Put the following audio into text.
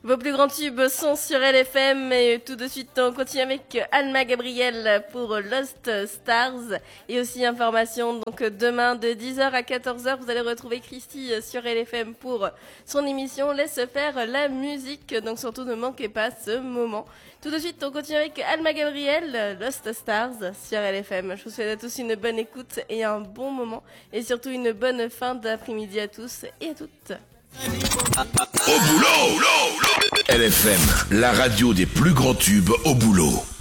Vos plus grands tubes sont sur LFM et tout de suite on continue avec Alma Gabriel pour Lost Stars et aussi information donc demain de 10h à 14h vous allez retrouver Christy sur LFM pour son émission Laisse faire la musique, donc surtout ne manquez pas ce moment. Tout de suite on continue avec Alma Gabriel, Lost Stars sur LFM. Je vous souhaite à tous une bonne écoute et un bon moment et surtout une bonne fin d'après-midi à tous et à toutes. Au boulot, LFM, la radio des plus grands tubes au boulot.